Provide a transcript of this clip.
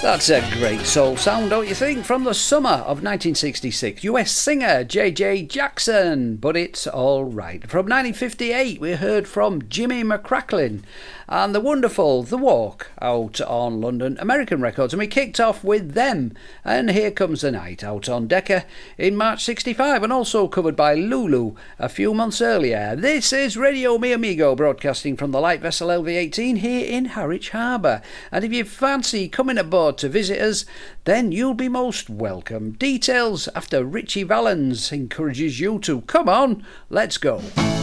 That's a great soul sound, don't you think? From the summer of 1966, US singer J.J. Jackson, But It's All Right. From 1958, we heard from Jimmy McCracklin and the wonderful The Walk, out on London American Records. And we kicked off with them and Here Comes the Night, out on Decca in March 65, and also covered by Lulu a few months earlier. This is Radio Mi Amigo, broadcasting from the light vessel LV-18 here in Harwich Harbour. And if you fancy coming aboard to visit us, then you'll be most welcome. Details after Richie Valens encourages you to. Come on, let's go.